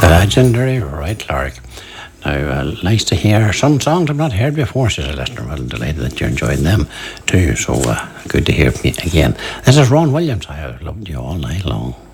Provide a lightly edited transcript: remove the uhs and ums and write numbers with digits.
Legendary, right, Larrick. Now, nice to hear some songs I've not heard before, says a listener. Well, delighted that you're enjoying them too. So good to hear from you again. This is Ron Williams. I have loved you all night long.